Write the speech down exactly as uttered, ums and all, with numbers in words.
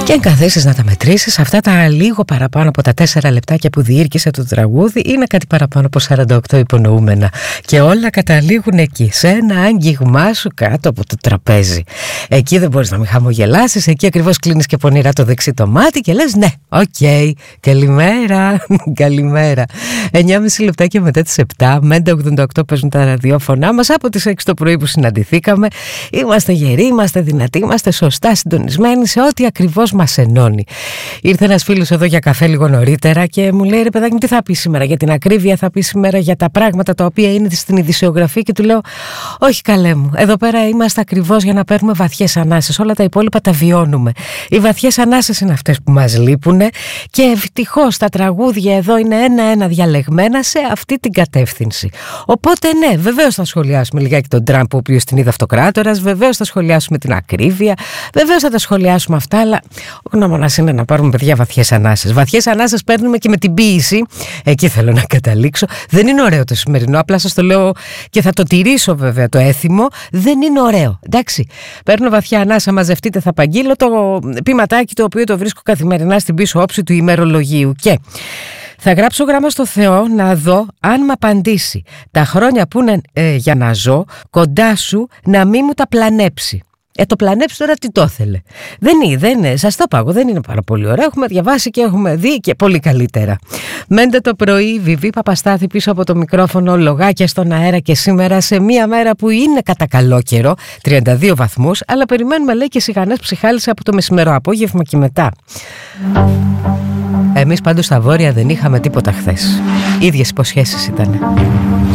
Και αν καθίσεις να τα μετρήσεις, αυτά τα λίγο παραπάνω από τα τέσσερα λεπτάκια που διήρκησε το τραγούδι είναι κάτι παραπάνω από σαράντα οκτώ υπονοούμενα. Και όλα καταλήγουν εκεί, σε ένα άγγιγμά σου κάτω από το τραπέζι. Εκεί δεν μπορείς να μην χαμογελάσεις, εκεί ακριβώς κλείνεις και πονηρά το δεξί το μάτι και λες ναι, οκ, okay, καλημέρα, καλημέρα. εννιά και μισή λεπτάκια μετά τις επτά, με έντεκα ογδόντα οκτώ παίζουν τα ραδιόφωνά μας από τις έξι το πρωί που συναντηθήκαμε. Είμαστε γεροί, είμαστε δυνατοί, είμαστε σωστά συντονισμένοι σε ό,τι ακριβώς μας ενώνει. Ήρθε ένας φίλος εδώ για καφέ λίγο νωρίτερα και μου λέει: ρε παιδάκι μου, τι θα πει σήμερα για την ακρίβεια, θα πει σήμερα για τα πράγματα τα οποία είναι στην ειδησιογραφία? Και του λέω: όχι καλέ μου, εδώ πέρα είμαστε ακριβώς για να παίρνουμε βαθιές ανάσες. Όλα τα υπόλοιπα τα βιώνουμε. Οι βαθιές ανάσες είναι αυτές που μας λείπουν και ευτυχώς τα τραγούδια εδώ είναι ένα-ένα διαλεγμένα σε αυτή την κατεύθυνση. Οπότε ναι, βεβαίως θα σχολιάσουμε λιγάκι τον Τραμπ, ο οποίος την είδε αυτοκράτορας, βεβαίως θα σχολιάσουμε την ακρίβεια, βεβαίως θα τα σχολιάσουμε αυτά, αλλά ο γνώμονας είναι να πάρουμε, παιδιά, βαθιές ανάσες. Βαθιές ανάσες παίρνουμε και με την ποίηση. Εκεί θέλω να καταλήξω. Δεν είναι ωραίο το σημερινό, απλά σας το λέω και θα το τηρήσω βέβαια το έθιμο. Δεν είναι ωραίο. Εντάξει. Παίρνω βαθιά ανάσα, μαζευτείτε, θα απαγγείλω το ποιηματάκι το οποίο το βρίσκω καθημερινά στην πίσω όψη του ημερολογίου. Και θα γράψω γράμμα στο Θεό να δω αν μ' απαντήσει τα χρόνια που είναι ε, για να ζω κοντά σου, να μην μου τα πλανέψει. Ε, το πλανέψει τώρα τι το ήθελε? Δεν είναι, δεν είναι, σας το πάγω, δεν είναι πάρα πολύ ωραίο. Έχουμε διαβάσει και έχουμε δει και πολύ καλύτερα. Μέντε το πρωί, Βιβί Παπαστάθη πίσω από το μικρόφωνο, λογάκια στον αέρα και σήμερα σε μία μέρα που είναι κατά καλό καιρό, τριάντα δύο βαθμούς, αλλά περιμένουμε, λέει, και σιγανές ψυχάλισσα από το μεσημερό απόγευμα και μετά. Εμείς πάντως στα βόρεια δεν είχαμε τίποτα χθες. Ίδιες υποσχέσεις ήταν.